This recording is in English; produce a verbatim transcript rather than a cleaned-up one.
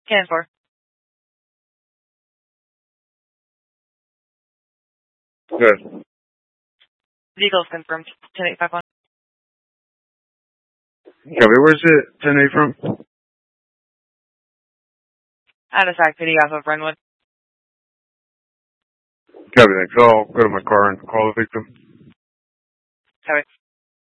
ten four. Good. Vehicle's confirmed. ten eight five one. Copy. Where's it ten eight from? Out of Sac City off of Renwood. Copy. Thanks. I'll go to my car and call the victim. Copy.